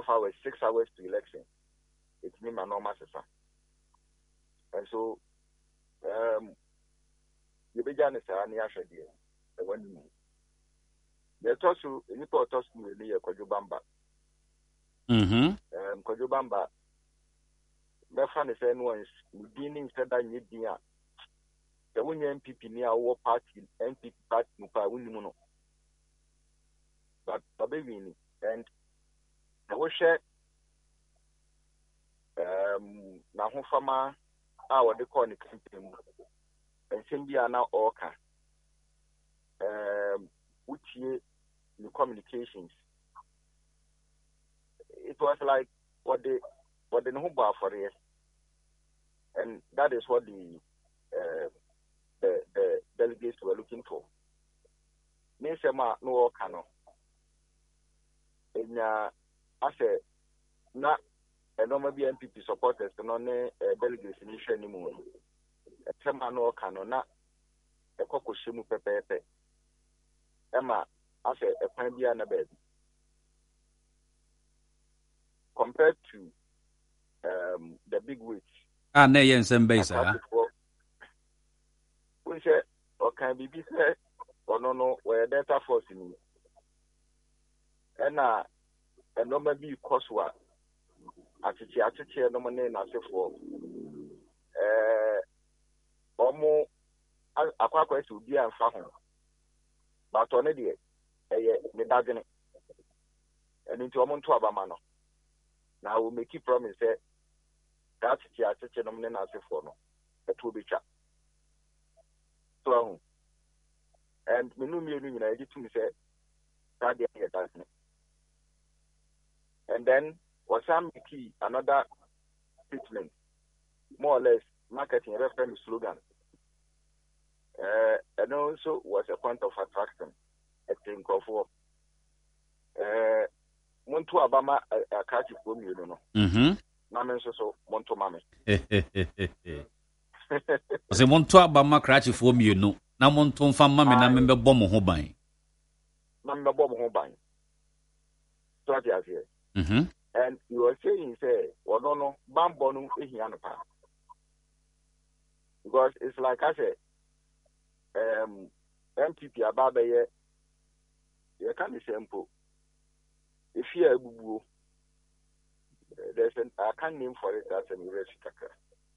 hours, 6 hours to election. It's me, my normal sister. And so, you began a Sarania Shadia. The one you the Tosu, you put Tosu near Kojubamba. Kojubamba, my friend is anyone's beginning said that you did. The winning MPP near our party, MPP party, Mupa, Winimono. But baby, and I will share Nahufama, our the corner campaign, and Cindy now Orca, which year the communications. It was like what the Nuba for yes, and that is what the delegates were looking for. Nesema no Orcano. And I said, not a normal MPP supporters, no delegates in issue anymore. A Temano Cano, not a Kokoshimu Pepe. Emma, I said, a Pandiana bed. Compared to the big witch. Nay, and some base, we said, or can be said, or no, where data force in and normal be Coswa. Atichi no money na se for omo akwa to bi anfa ho but one de me dagene and into omo to abama no na we make promise say that atichi no money na se for no it will be cha so and me no me nyina edi to me say that dey that and then was some key another statement, more or less marketing reference slogan. And also was a point of attraction. I think of Monto Abama a catch from you know. Mamen so Monto Mame. Was a Monto Abama cratchy from you know. Now Monton from Mamma, I remember Bomb Hobine. Mamma Bomb Hobine. So I here. And you were saying, say, well, no, Bambonu is Yanapa. Because it's like I said, MPP Ababa, you can't be simple. If you are boo, there's I can't name for it as an university.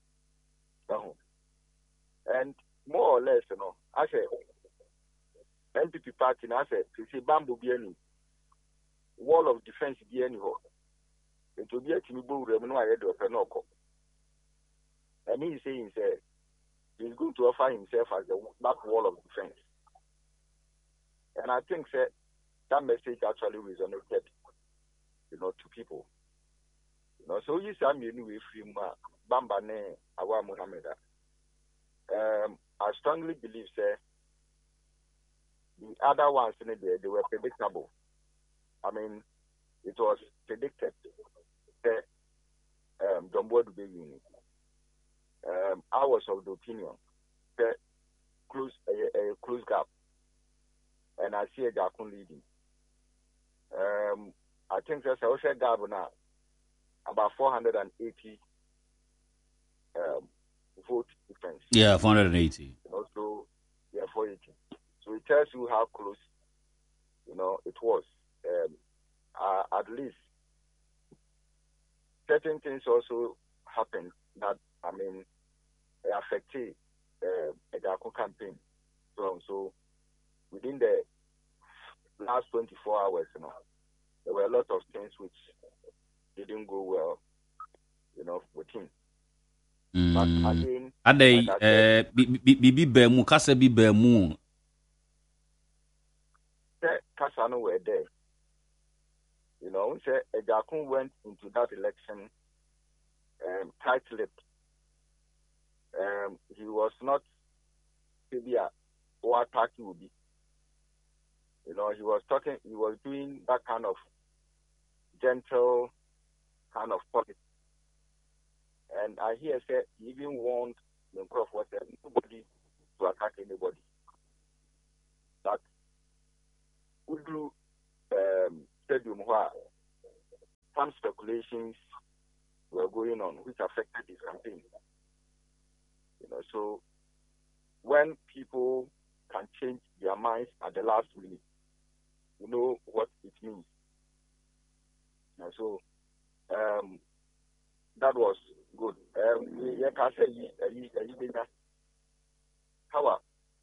And more or less, you know, I said, MPP party, I said, you see, Bamboo be any wall of defense be anyhow. It will be a Tinubu Remino Edo Penoko. And he's saying, he's going to offer himself as the back wall of defense. And I think that message actually resonated, you know, to people. You know, so you say, anyway, from Bambane Awa Muhammeda. I strongly believe, the other ones, they were predictable. I mean, it was predicted. Dombo to be unique. I was of the opinion that a close gap, and I see a gap leading. I think that's a gap now about 480 vote difference. Yeah, 480. Also, yeah, 480. So it tells you how close, you know, it was. At least certain things also happened that, I mean, affected the Gaku campaign. So within the last 24 hours, you know, there were a lot of things which didn't go well, you know, with him. But again, Bibi Bemu, Kasa Bemu. Kasano were there. You know, Ejakun went into that election tight-lipped. He was not maybe what party would be. You know, he was doing that kind of gentle kind of politics. And I hear say he even warned the Crawford that nobody to attack anybody. That Udu stadium where some speculations were going on which affected his campaign. So when people can change their minds at the last minute, you know what it means. So that was good. Howard.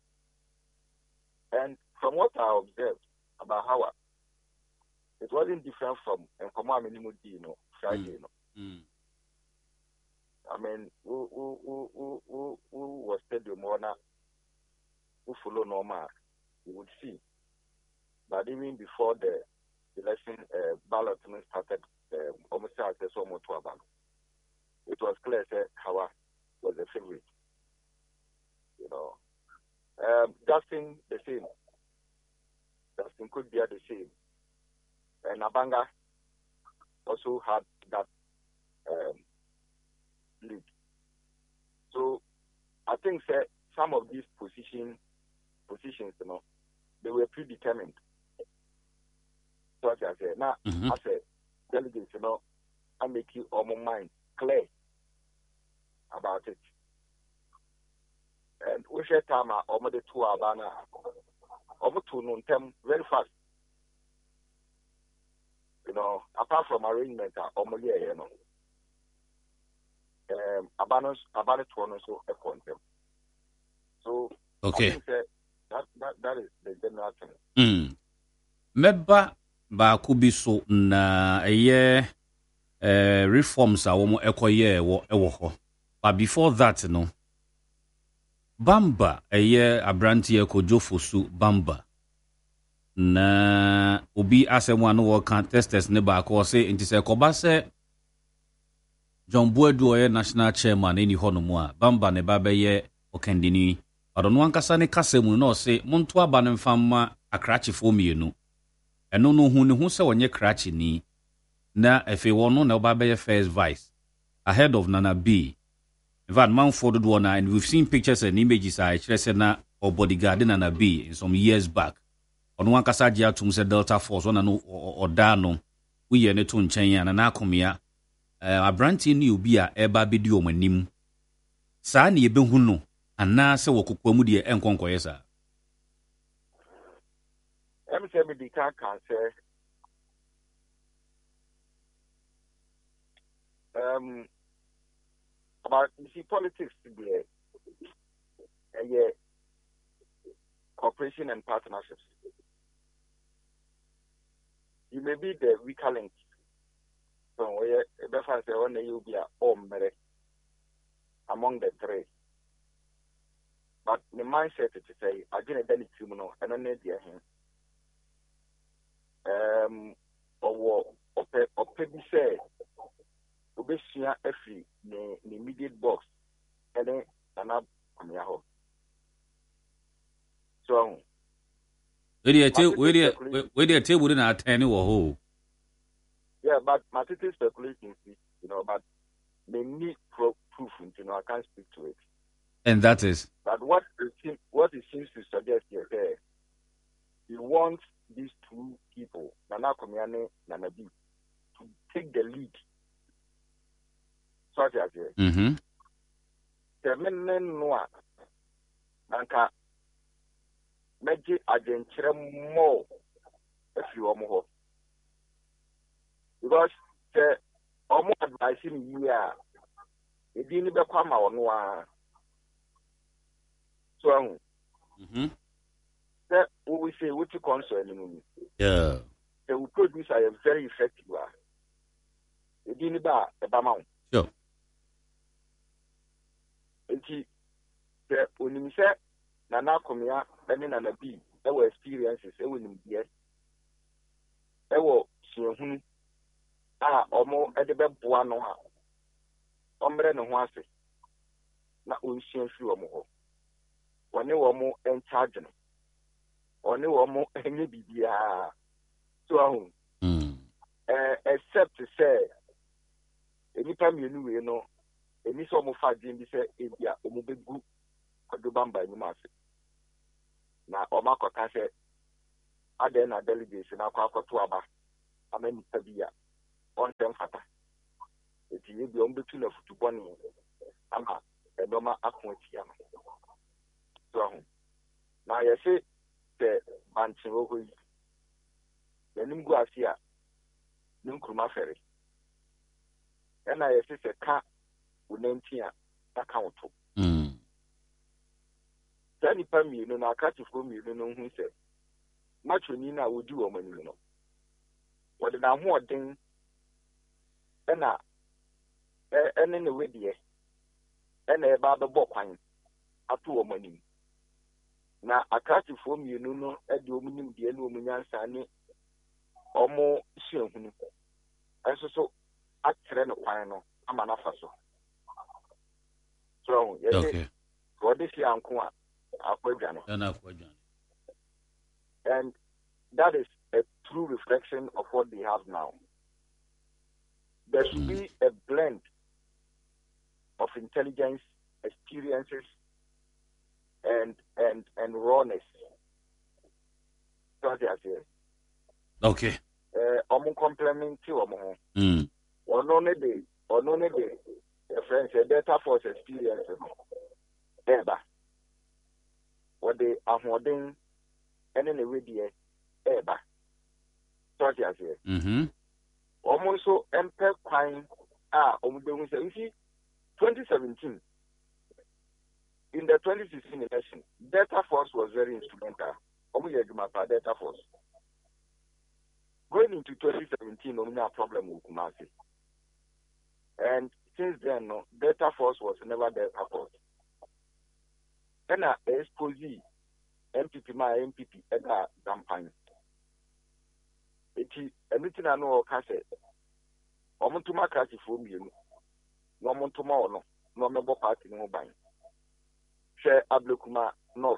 And from what I observed about Howard, it wasn't different from Friday. I mean, who was Stadium Warner, who follow normal, you would see. But even before the election ballot started, almost it was clear that Howard was the favorite. Justin the same. Justin could be the same. And Abanga also had that lead. So I think that some of these positions, they were predetermined. So as I said, now as a delegate, I make you all my mind clear about it. And we share time over the 2 hours over to noon time very fast. Apart from arrangement, about so a content. So okay. I think that is the general thing. Meba baako bi so na reforms a wɔn ekoye ɛwɔ hɔ. But before that no Bamba abranteɛ Kojo Fosu Bamba na obi asɛm ano wɔ kan testers ne baako ɔsɛ nti sɛ kɔba sɛ John Boadu ɔyɛ national chairman ɛni hɔ no mu a Bamba ne ba bɛyɛ ɔkandini ɔdo no ankasa ne kasa mu na ɔsɛ monto aba ne mfamma akrakyefo mmienu ɛno no hu ne hu sɛ ɔnyɛ krakye ni na afei wɔno na ɔba bɛyɛ first vice ahead of Nana B. In fact, man for the one, and we've seen pictures and images I said na or bodyguard Nana B in some years back. On one Kasadia to say Delta Force one or Dano, we are net on Chenya and Akomia. A brandy new beer eba bidio menim. Sani Behuno, and na se wokumudia and conquesa. MCB can say about you see politics to be a cooperation and partnerships. You may be the weaker link. So where you'll be among the three. But the mindset to say I didn't any criminal and I need him. Or maybe say Obesia every the immediate box and then another come so where the table in our 10 or who? Yeah, but my thinking speculating, but they need proof, I can't speak to it. And that is? But what it seems to suggest here, you want these two people, Nana Komiane, Nana B, to take the lead. So I say, the men know Nanka Meji Agenchere more if you are more. Because the almost advising you are, it didn't become our noir. So, that we say, what you concern me. Yeah. They will produce a very effective one. It didn't buy a bamount. Sure. The Unimse Nana Komia, and Nana B, there were experiences, there were yes. There were Sion Omo Edebe Buanoha. Ombre no Wase. Na Unsian Fuomo. One were more in charge. One were more any BBA. So, except to say, anytime you know, any sort of fight in this area, Omobegu, Kodubamba, you must. Now, Omako can say, I then a delegation, I call to Aba, I mean, Tabia, on them between the football ama edoma akontia no so now you say the bantin ogo yi yanim gu asia nkruma fere na you say ka unentia account tani pami no na akati fo mi no hu se machoni na wodi wo manu no wode na ho odin na ene ne wedie ena e ba bebo kwan ato wo manu na akati fo mi no e de omunim de na omunyansa ne omo hyiahunu enso so akyere no kwan no ama na fa so so okay what is your uncle? And that is a true reflection of what they have now. There should be a blend of intelligence, experiences, and rawness. Okay. Complement to the friends a data force experience. Eba. What they are holding and in the radio eba. Sorry, I say. Almost so empire crime you see 2017 in the 2016 election, Delta Force was very instrumental. Delta Force. Going into 2017, no problem with Kumasi. And since then, no, Delta Force was never Delta Force. And I expose MPP, my MPP, at that campaign. It is everything I know of Cassette. Omontuma Kasi for me, no Montuma, no member party, no buying. Share Ablekuma North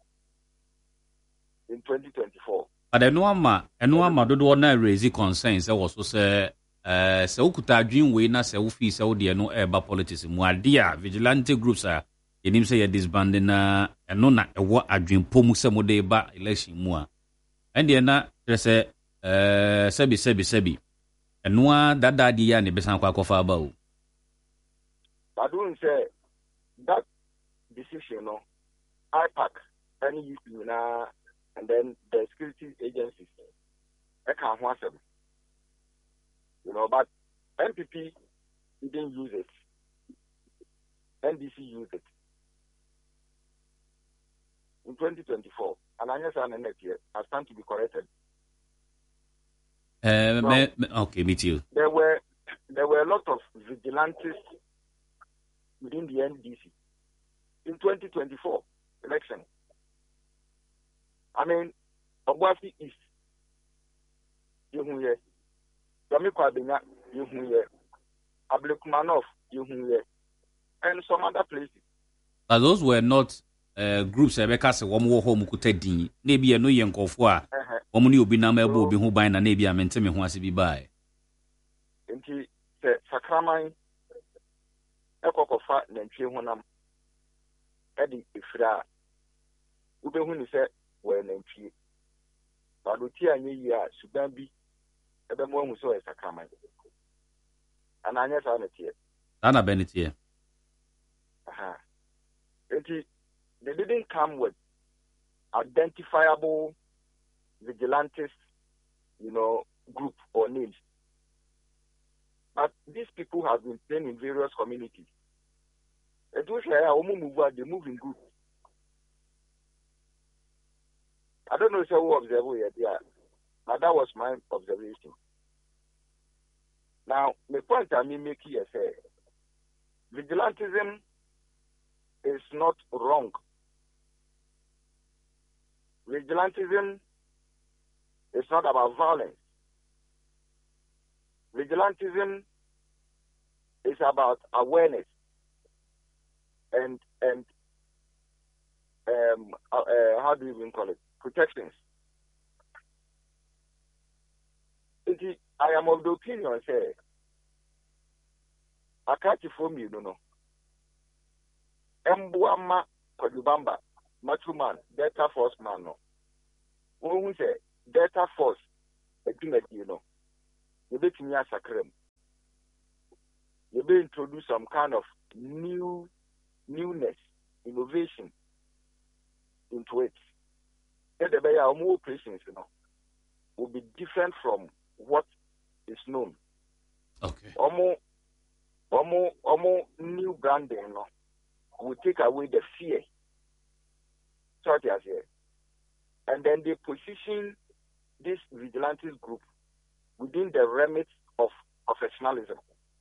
in 2024. But Enuama do not raise concerns. I was say, Saukuta dream way na se ufi Saudi no eba politics. Muadia vigilante groups are in him say disbanding na enona ewa adwin pomu se mode ba election mu a. And na say sebi. Enua dada di ya ne besan kwa kofa ba o. But don't say that decision no IPAC any use na and then the security agencies can't answer them. You know, but MPP didn't use it. NDC used it in 2024, and I guess next year I stand to be corrected. Okay, me too. There were a lot of vigilantes within the NDC in 2024 election. I mean, Obwasi East, Yehuye, Yamikwa Benya, Yehuye, Ablekumanov, Yehuye, and some other places. But those were not groups because one war home could din. Maybe a no young kofwa. Omuni obi na mebo obi hu ban na na bia mente me ho ase bi bae. Enti se sakraman ekokofa nantwie honam edi ifira ubehu ni se we nantwie. Badoti anye yi a suban bi ebe mo hu so sakraman. Ana anya sa na tie. Ana benetie. Enti they didn't come with identifiable vigilantes, you know, group or names. But these people have been playing in various communities. They move in groups. I don't know if you observe it there, but that was my observation. Now, the point I make here is vigilantism is not wrong. Vigilantism is not about violence. Vigilantism is about awareness and how do you even call it? Protections. I am of the opinion, say, I can't inform you, no. Mbuama Kodubamba, Machuman, Delta Force man, no. When we say Delta Force, you know, you bet me as a crime. you may introduce some kind of newness, innovation into it. And the way our more operations, will be different from what is known. Okay. Almost new branding, will take away the fear. And then they position this vigilantes group within the remit of professionalism.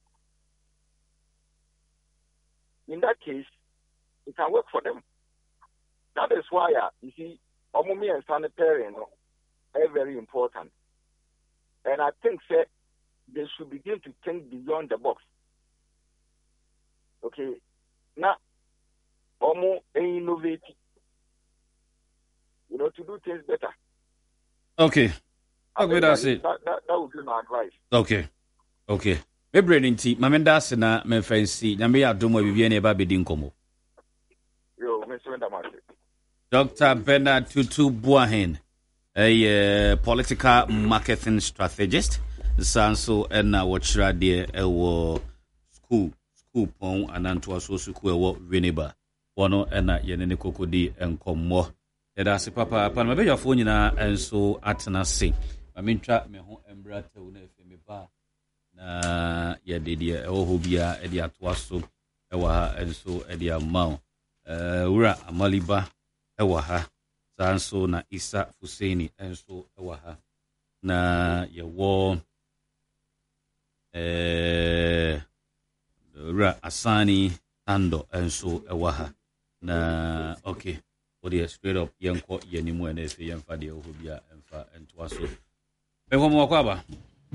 In that case, it can work for them. That is why, you see, Omomi and sanitary are very important. And I think they should begin to think beyond the box. Okay. Now, Omo innovate, to do things better. Okay. Okay, that's it. That would be my advice. Okay. Maybe nti mamenda sena me fancy na me adomo bibia na eba bedi nkomo. Yo, me surrender my. Dr. Bernard Tutu Buahen, a political marketing strategist. Sanso ena watchra de ewo school pon ananto aso school ewo Winneba. Wono ena yenene kokodi enkomo. Yada se papa pa ma be yafo nyina enso atena se. Ma mentwa me ho embra tewu na efemi ba. Na yede de ewo hobia e de atoa so ewa ha enso e de amao. Wura Amaliba ewa ha. Sanso na Isa Fuseni enso ewa ha. Na yewo Wura Asani Tando enso ewa ha. Na okay. Odi straight up yenko yenimu ene se yemfa de ohobia emfa entoa so. Benko mo kwaba.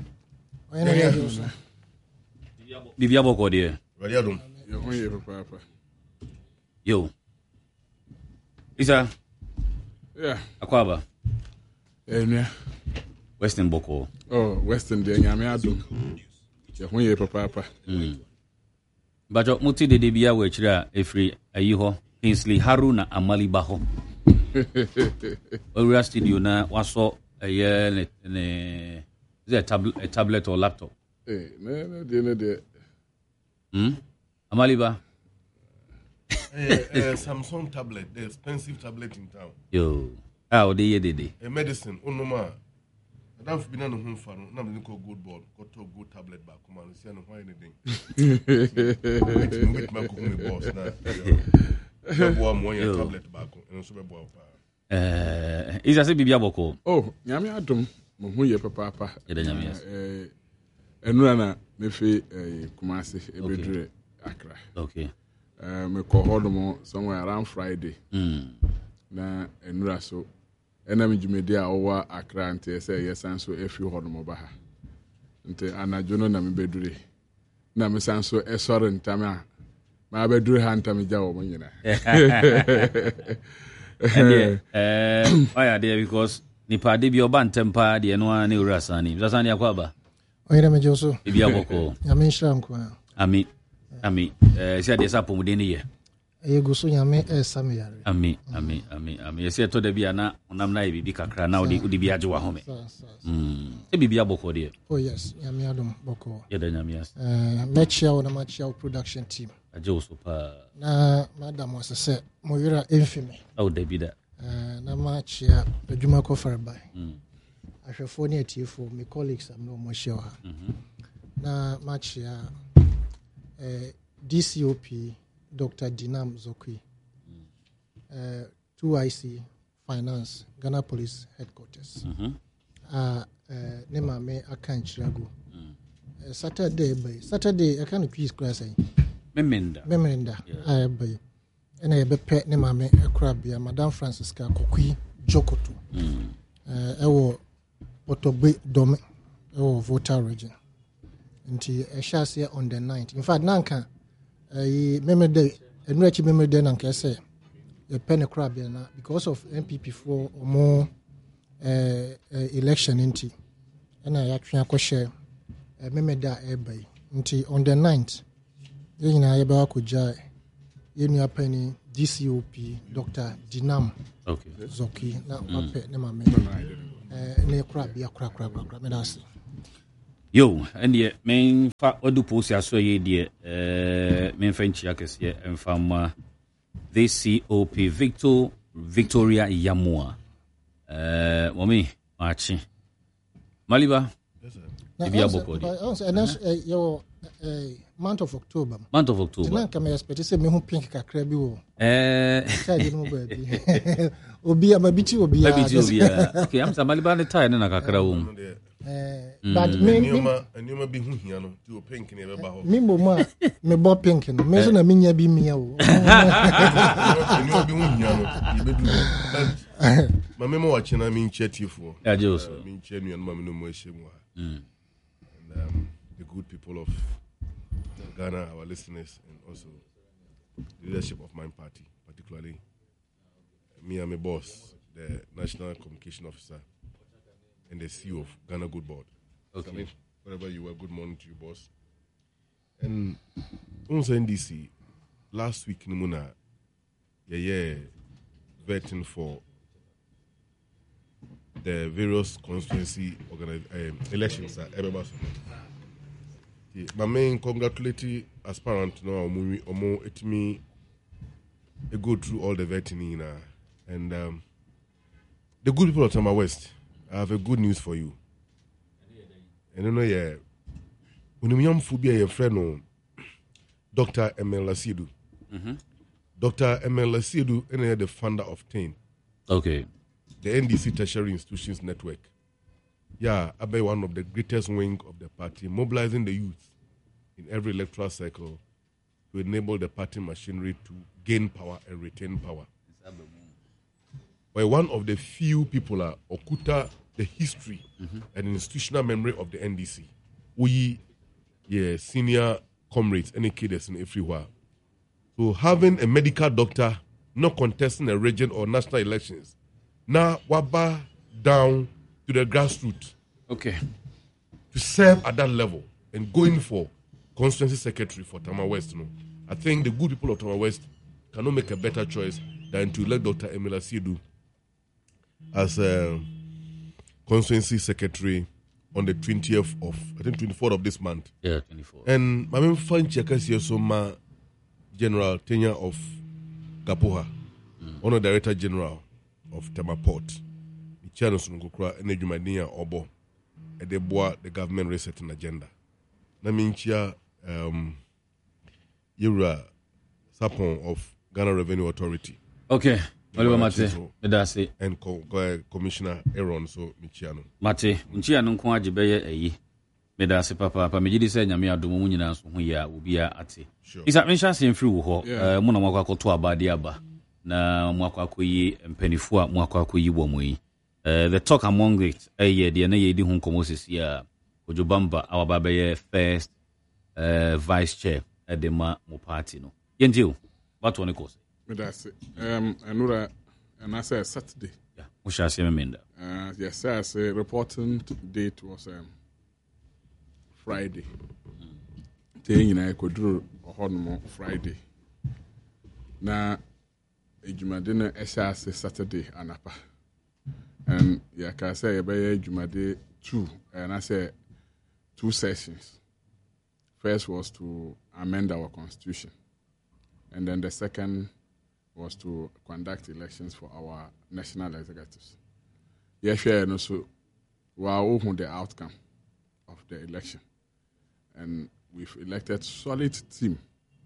Bibia boko de. Radiadum. Yo hoye papa. Yo. Isa. Yeah. Akwaba. Enua. Western boko. Oh, Western de nyame adum. Yo hoye papa. Bajo muti de bia we chira efri ayi ho. Kingsley Haruna Amaliba ho. Owura studio na waso ne is it a tablet or laptop? No, Amaliba. Samsung tablet, the expensive tablet in town. Yo. How they ye A medicine, unoma. I don't been on the home for no good board, got to good tablet back. Come on, see why anything. Wait, my boss now. Tablet back and so is a bibia boko. Oh, nyame adum mo hoye papa. Yeda nyame. Enura na mefe Kumasi ebedure Accra. Okay. Me ko hodomo somewhere around Friday. Na enura so enam jumedi a owa Accra nte say yesan so efi hodomo ba ha. Nte anajo no na me bedure. Na me san so esore ntama ma bedure ha ntama ja wo nyina. Why are there because nipa de bi oba ntempa de no ani urasani. Urasani akwaba. Oyere mejoso. Bibia boko. Nyame nshira nkwa. Ami. Si ade sa pomuden ye. Eguso nyame esame yare. Ami. Yesi to de bia na onam na bibi kakra na odi bia je wa home. E bibia boko de. Oh yes, nyame adom boko. Ye de nyame as. Mechia o na machia production team. Aje so pa. Na madam was say moyira enfime. O de bi da. Na machia adwuma ko farbai. Ahwefo ne atiefo me colleagues am no mo share ha. Na machia DCOP Dr. Dinam Zokui. 2IC Finance Ghana Police Headquarters. Ne mame akan chirago. Saturday I can quiz class ay. Memenda. Ay bay. Ena ye bepe ne mame akra bia Madam Francisca Kokui Jokoto. Ewo Otogbe Dome ewo Volta region. Nti ehya on the 9th. In fact nanka memede enrechi memede nanka say ye pen akra bia na because of MPP for more election nti ena ya twa akɔhye memeda ebay. Nti on the 9th ye nyina ye ba akɔgya ye nua pani DCOP Dr. Dinam Zoki na mape ne mame ne kra bia kra me das Yo, and yet, main fat or do post ya so ye dear, main French yakes ye and from the COP Victoria Yamua. Mommy, Marchi. Maliba, if you have your month of October. Month of October. Then come expect to say me who pink kakra bi wo. Say no baby. Obi amabichi obi. Okay, I'm Maliba the tie na kakra wo. But me bi hu hia no ti o pink na be ba ho. Me mo me bo pink no. Me so na menya bi mia wo. Enuma bi hu hia no be du. Ma me mo wache na me nche tifo. Yeah, Joseph. Me nche nu no ma me no mo ehemu ha. And the good people of Ghana, our listeners, and also the leadership of my party, particularly me and my boss, the National Communication Officer, and the CEO of Ghana Good Board. Okay. I mean, wherever you were, good morning to you, boss. And also NDC, last week, Nimuna, vetting for the various constituency elections. My main congratulatory aspirant now, Omo Etimi, go through all the vetting and the good people of Tama West. I have a good news for you. And you know, when you young phobia, your friend, Dr. Emel Lasidu. Dr. Emel Lasidu is the founder of TAIN. Okay. The NDC Tertiary Institutions Network. Yeah, I be one of the greatest wing of the party, mobilizing the youth in every electoral cycle to enable the party machinery to gain power and retain power. But one of the few people are okuta the history and institutional memory of the NDC. We, senior comrades, any kids in everywhere. So having a medical doctor not contesting a region or national elections, now waba down to the grassroots. Okay. To serve at that level and going for constituency secretary for Tama West. I think the good people of Tama West cannot make a better choice than to elect Dr. Emel Lasidu as constituency secretary on the 20th of, I think 24th of this month. Yeah, 24th. And my main fan checkers here, so my general tenure of Kapoha, Honorary Director General of Tama Port, the channel Sunukukra, and Ejumania Obo, and they bought the government resetting agenda. Naminchia Yura Sapon of Ghana Revenue Authority. Okay. Oliver Mate, medase and Commissioner Aaron so Michiano. Mate, Michiano nko agibeye eyi. Medase papa megidi se nyame adomo nyina so ho ya obi a ate. Isa mention se mfiri wo ho, mo na mwakwa koto abade aba na mwakwa koyi mpanifo a mwakwa koyi wo mo yi. The talk among it de na ye di ho komosisi ya Ojobamba our babeye first vice chair at the mo party no. Yentiu, what one cause? That's it. And I said Saturday. Yeah, we shall see Menda. Yes, I say reporting date was Friday. Then I could do a horn Friday. Now, Ejumade SRC Saturday anapa. And yeah, can say Ejumade 2, and I say 2 sessions. First was to amend our constitution, and then the second was to conduct elections for our national executives. Yes, no, so we are all the outcome of the election, and we've elected solid team.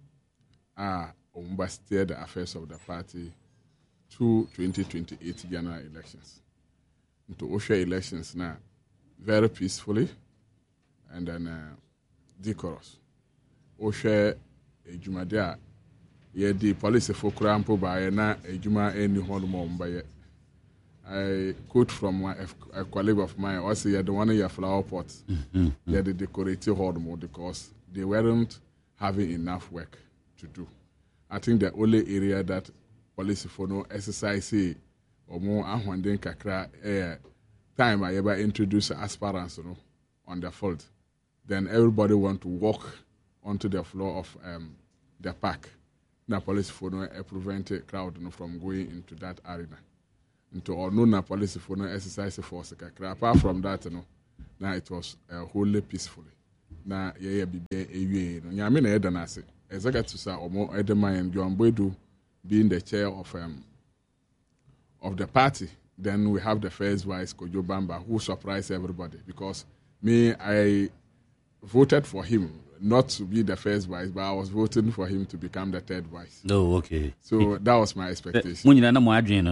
Steer the affairs of the party to 2028 general elections. Into OSHA elections now, very peacefully, and then decorous. OSHA Ejumade. The policy for Krampo by na Ejuma any honor by I quote from a colleague of mine, also the one of your flower pots. They had the decorative hormone because they weren't having enough work to do. I think the only area that policy for no exercise or more ahwanden kakra time I ever introduce aspirants on the field. Then everybody want to walk onto the floor of the park. Na police for no prevent a crowd from going into that arena. Into or no na police for no exercise force kakra. Apart from that, Now it was wholly peacefully. Now yeah be a no nyame na eda na ase executive sir omo Edeman John Boydu being the chair of the party. Then we have the first vice Kojo Bamba, who surprised everybody because I voted for him not to be the first vice, but I was voting for him to become the third vice. Oh, okay. So that was my expectation. You wanted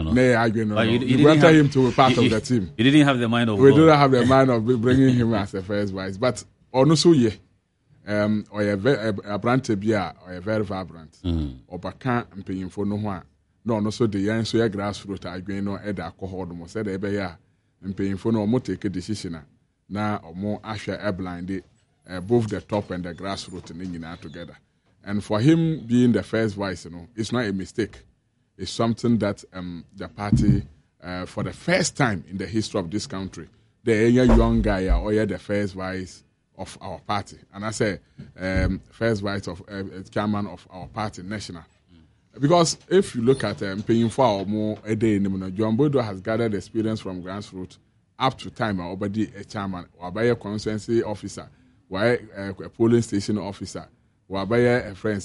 him to be part of the team. You didn't have the mind of We didn't have the mind of bringing him as the first vice. But also, yeah, or a branch or a very vibrant, or Baka and paying for no one. No, so the young so grassroots are going no either alcohol, said Ebeya, and paying for no more take a decision now or more Asher Airblind. Both the top and the grassroots and together. And for him being the first vice, it's not a mistake. It's something that the party, for the first time in the history of this country, the young guy or the first vice of our party. And I say first vice of chairman of our party, national. Because if you look at paying for or more a day, John Boydu has gathered experience from grassroots up to time already a chairman or by a constituency officer. Why a polling station officer, why a friend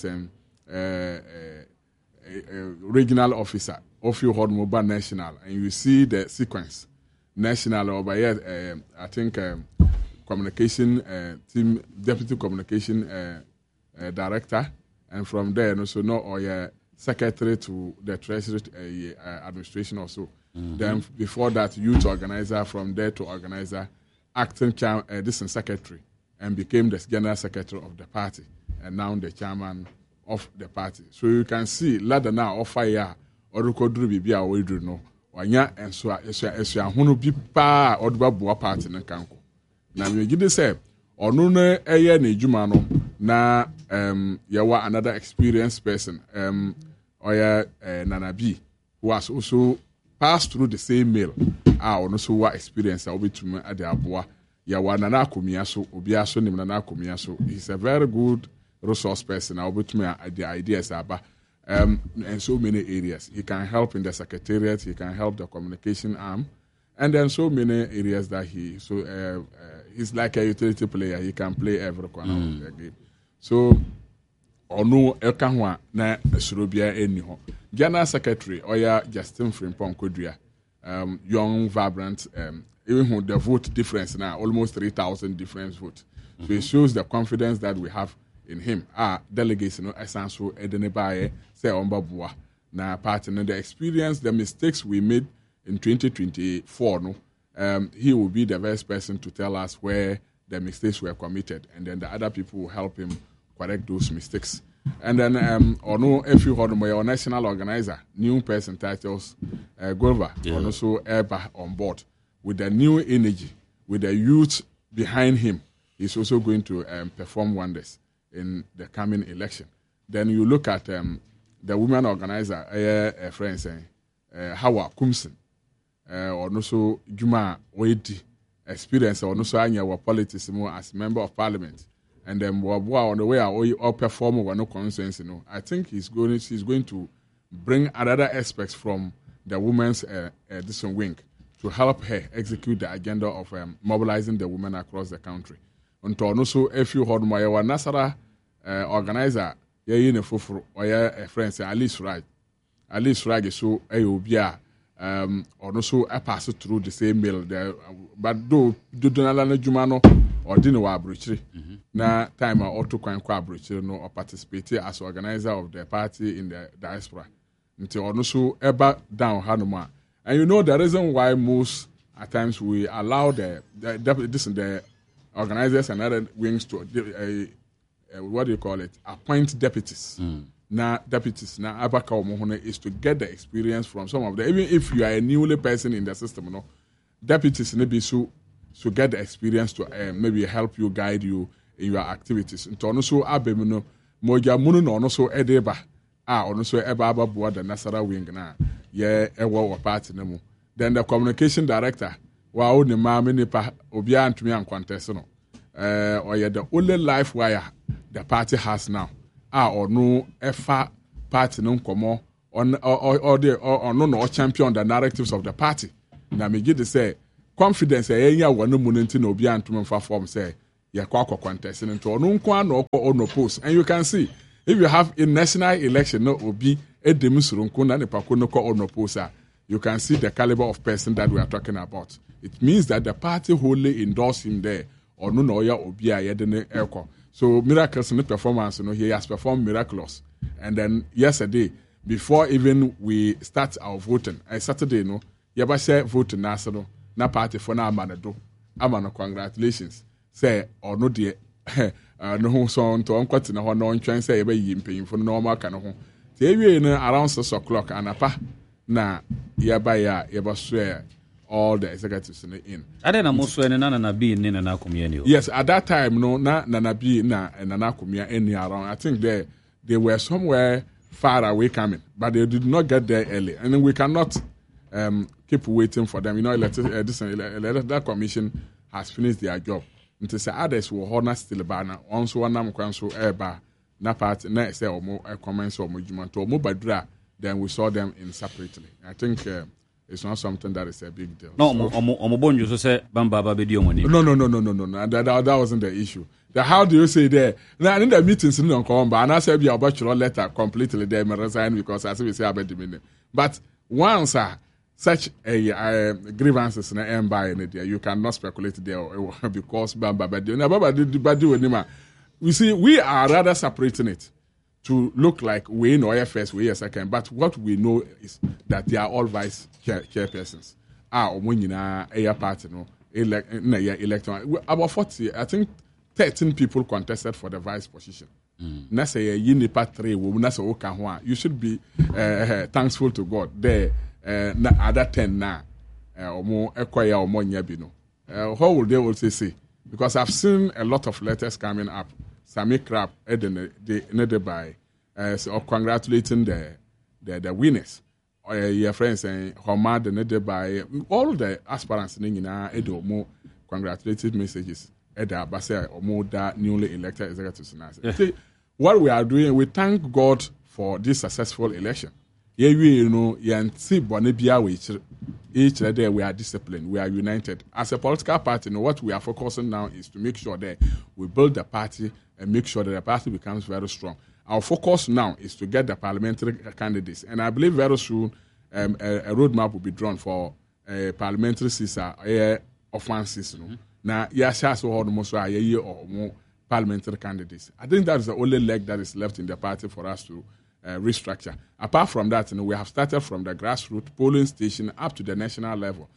regional officer, of your hard mobile national, and you see the sequence national or by I think communication team deputy communication director, and from there also or secretary to the treasury administration also. Then before that, youth organizer, from there to organizer, acting distant secretary. And became the general secretary of the party, and now the chairman of the party. So you can see, ladder now of fire, or Kodru Bibia, or we no, Wanya, and so as you are who be pa or Babu party in Kanko. Now, we give this say, or no, a year ni Jumano, na yawa another experienced person, or Nana B, who has also passed through the same mill, or no so what experience I'll be to me at the Abua. Yawa Nana Kumiaso, Obiaso Nim Nana Kumiaso. He's a very good resource person. I'll put me the ideas about in so many areas. He can help in the secretariat, he can help the communication arm, and then so many areas that he's like a utility player. He can play every corner of the game. So Ono Elkanwa na Surubia Eniho. General Secretary Oya Justin Frimpong Kodria, young, vibrant, even with the vote difference now, almost 3,000 different votes. So it shows the confidence that we have in him. Delegates, essential Edenebaye, say Ombabua, na party, the experience, the mistakes we made in 2024, he will be the best person to tell us where the mistakes were committed, and then the other people will help him correct those mistakes. And then, if you heard my national organizer, new person titles, Gulva, and also Eba on board. With the new energy, with the youth behind him, he's also going to perform wonders in the coming election. Then you look at the women organizer, friends, Hawa Kumsen, or also Juma Oedi, experience, or also Anya politics as member of parliament. And then on the way or perform or no consensus, I think she's going to bring other aspects from the women's this wing to help her execute the agenda of mobilizing the women across the country. And also, if you heard my Nasara organizer, yeah, or a friend, Alice Raj is so Ayobia, or also I pass through the same mill there, but do Donalana Jumano or Dinowa Bruchery. Na time I auto Kwankwa Bruchery no or participate as organizer of the party in the diaspora. Until also ever down Hanuma. And you know the reason why most at times we allow the organizers and other wings to what do you call it? Appoint deputies. Now deputies now Abaka Omohone is to get the experience from some of them. Even if you are a newly person in the system, deputies maybe so get the experience to maybe help you, guide you in your activities. And also abemino moja munu no also edeba also eba ababua the Nasara wing na ewa party nemu. Then the communication director wa o ne ma me nipa obi antumi ankwantese no or the only life wire the party has now or no efa party no komo or no champion the narratives of the party. Na me give say confidence ɛyɛ wɔn mu nti na obi antum mfa form say yakwa contest nti ɔno nko ana ɔkɔ on post. And you can see if you have a national election no obi edem surunku na ne pako no kɔ on post, you can see the caliber of person that we are talking about. It means that the party wholly endorsed him there. Or no oya obi a yedene eko. So miracles in the performance, he has performed miraculous. And then yesterday, before even we start our voting, Saturday yaba say voting na party for na amanado. Amano congratulations. Say or no dear no so to unquat na ho no ntwen say yaba yimpen for no maka no ho. Tie around 6 o'clock anapa na yaba swear all the executives in. Yes, at that time, no, na Nanabi na Nanakumia any around. I think they were somewhere far away coming, but they did not get there early, and then we cannot keep waiting for them. You know, that commission has finished their job. Until say others will honor still banner. Also, one nam council eba na part na say omo comments or mujuma to omo badra. Then we saw them in separately. I think. It's not something that is a big deal. No, so say Bamba Baby money. No. That wasn't the issue. How do you say there? Now in the meetings in Hong and I said your bachelor letter completely they may resign because as we say about the minute. But once such a grievances in the end by there, you cannot speculate there because Bamba Badi. We see we are rather separating it to look like we know first, we second. But what we know is that they are all vice chairpersons. A party, election. About 40, I think 13 people contested for the vice position. You should be thankful to God. There, other 10 now, how would they also say? Because I've seen a lot of letters coming up. Sami Crab, by congratulating the winners. Your friends saying Homad by all the aspirants in congratulated messages at the Abasa or more that newly elected executives. What we are doing, we thank God for this successful election. Yeah, you know, each day we are disciplined, we are united. As a political party, what we are focusing now is to make sure that we build the party and make sure that the party becomes very strong. Our focus now is to get the parliamentary candidates. And I believe very soon a roadmap will be drawn for parliamentary CISA offenses. Now, yes, or more parliamentary candidates. I think that is the only leg that is left in the party for us to restructure. Apart from that, we have started from the grassroots polling station up to the national level.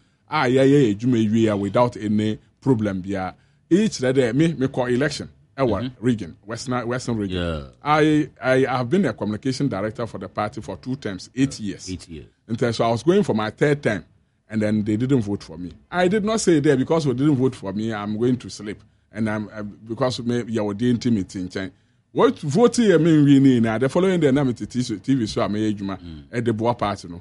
Without any problem. Each day, me call election. Our region, Western region. Yeah. I have been a communication director for the party for 2 terms, 8 years. 8 years. And so I was going for my 3rd term, and then they didn't vote for me. I did not say there because they didn't vote for me, I'm going to sleep. And because you didn't meeting. What voting I mean we need now? The following day, TV show I made at the Boa party.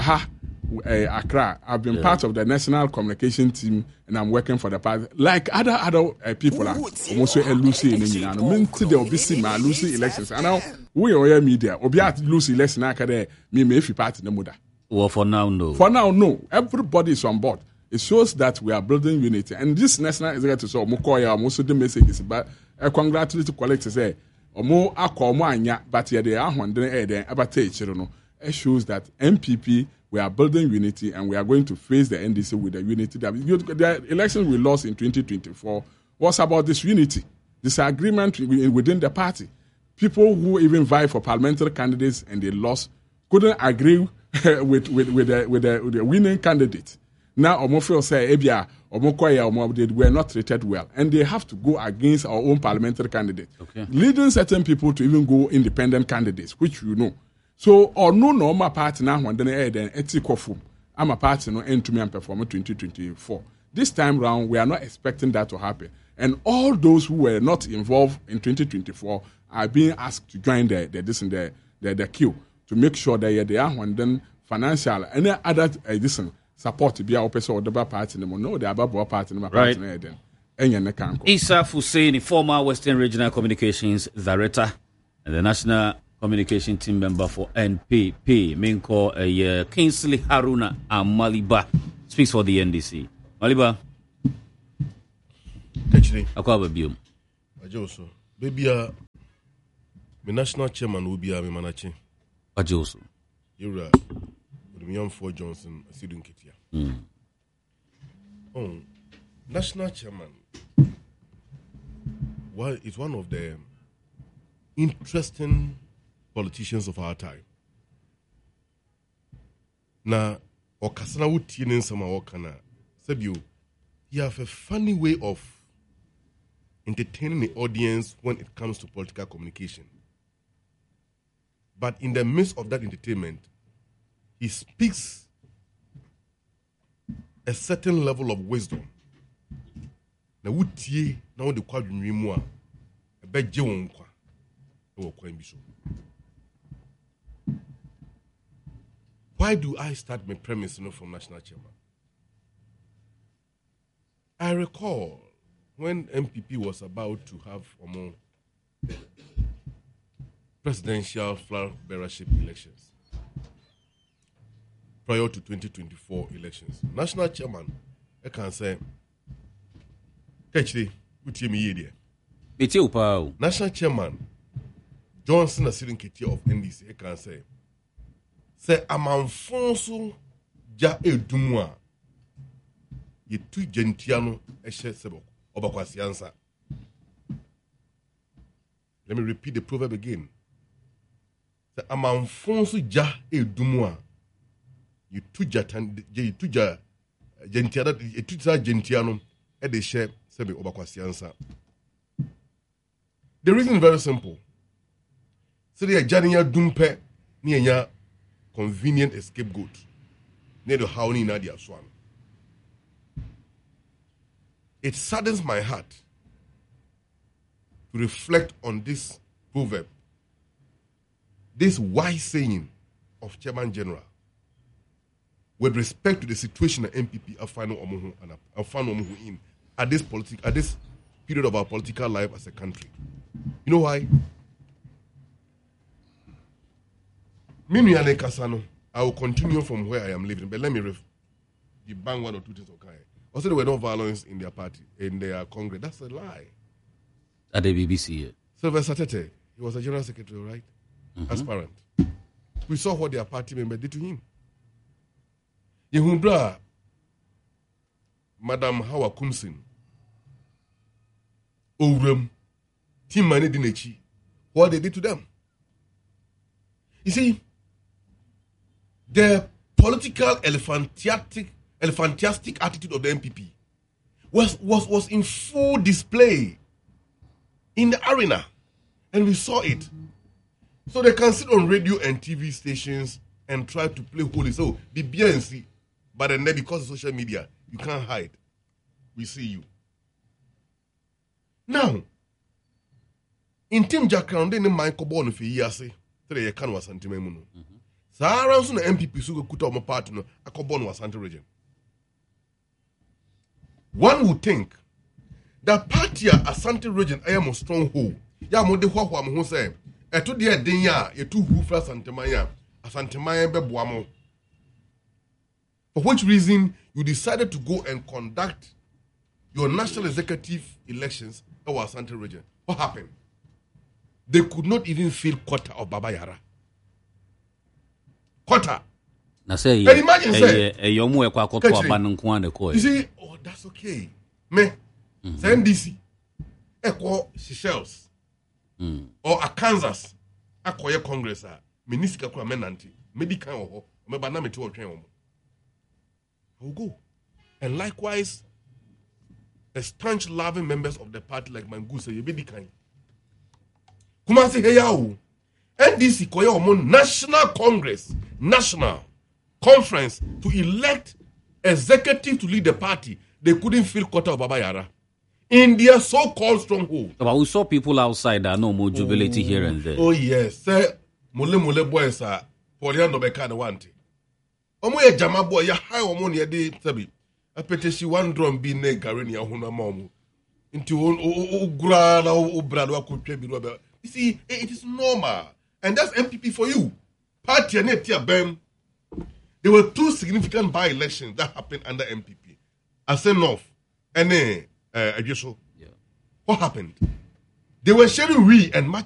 Accra. I've been part of the national communication team, and I'm working for the party. Like other people are almost Lucy in England. Minty the obviously my Lucy elections. And now we are media. Obiat Lucy election. I can me if you party the muda. Well, for now, no. For now, no. Everybody is on board. It shows that we are building unity. And this national executive so Mukoya most of the messages, but I congratulate to collectors say. Omo akomo anya, but yeah, they are wondering about it shows that MPP we are building unity and we are going to face the NDC with the unity. The election we lost in 2024 was about this unity, this agreement within the party. People who even vie for parliamentary candidates and they lost couldn't agree with the winning candidate. Now Omofio say Ebia Omokoya they were not treated well, and they have to go against our own parliamentary candidate, leading certain people to even go independent candidates, which you know. So or no normal party now when then etikofu. I'm a party no end to me and perform 2024. This time round we are not expecting that to happen, and all those who were not involved in 2024 are being asked to join the queue to make sure that they are when then financial and other support to be our person or the party no the above party no party then. Isa Fuseni, former Western Regional Communications Director and the National Communication Team Member for NPP. Minko Kingsley Haruna Amaliba speaks for the NDC. Maliba. Actually, Akwa biom. Ajoso. Baby, my national chairman will be a manachi. Ajoso. You're William Ford Johnson, a student Kitia. Oh, national chairman. Well, it's one of the interesting politicians of our time. Now, Okasana would in some Okana. Sebio, you have a funny way of entertaining the audience when it comes to political communication. But in the midst of that entertainment, he speaks a certain level of wisdom. Na wutie na wo de kwadwinwi mu a ebeje won kwa e wo kwan bi so. Why do I start my premise from national chairman? I recall when MPP was about to have presidential flag bearership elections prior to 2024 elections. National chairman, I can say, Kechri, utie me yedie. Beti upa. National chairman, Johnson Asirin Ketia of NDC, I can say amanfonso ja edumwa yetu gentiano ehye sebo obakwasiansa. Let me repeat the proverb again. Say amanfonso ja edumwa yetu gentiano yetu gentiano e de hye sebo obakwasiansa. The reason is very simple. So the janiya dumpe ni enya convenient scapegoat. Near the howling in Nadia Swan. It saddens my heart to reflect on this proverb, this wise saying of Chairman General, with respect to the situation that MPP are finding in at this period of our political life as a country. You know why? I will continue from where I am living, but let me debunk one or two things. Okay, also there were no violence in their party, in their congress. That's a lie. At the BBC. Sylvester Tete, he was a general secretary, right? Aspirant. We saw what their party member did to him. Yehumbra, Madam Hawa Kumsin, Orem, Tim Mane Dinechi, what they did to them. You see, the political elephantiastic attitude of the MPP was in full display in the arena, and we saw it. So they can sit on radio and TV stations and try to play holy. So the BNC, but then because of social media, you can't hide. We see you. Now, in Team Jack Round, they mind Cobon for years. Today, can was Santimemuno. Sarah soon MPP Sugo Kuta partner, a Cobon was Santa region. One would think that party Asante region I am a stronghold. Ya mo de hwa mo say e to de den ya ye tu hu fra Santemaya Asantemaya be boamo. For which reason you decided to go and conduct your national executive elections in our Asante region? What happened? They could not even fill quarter of Baba Yara. Quarter. Now say, imagine say, you see, oh, that's okay. Me, send DC, Echo Seychelles, or a Kansas, Akoya Congress, Minister Kwamenanti, medical, me baname to train. I will go. And likewise, the staunch loving members of the party like Mangusa, you be the kind. Kumasi Heyao, NDC Koya Omo National Congress, National Conference to elect executive to lead the party. They couldn't fill quarter of Baba Yara in their so-called stronghold. But we saw people outside that know more jubility here and there. Oh yes, say mule boys are Poliando Bekana wanti. Omo ye jama boy ya high omo ne de tabi. Apetesi one drum be ne gareni ahuna mamu. Into ugura na ubrado akutwe bi no be. You see, it is normal. And that's MPP for you. Party and Netia Bem. There were two significant by-elections that happened under MPP. Ase North, and What happened? They were sharing we and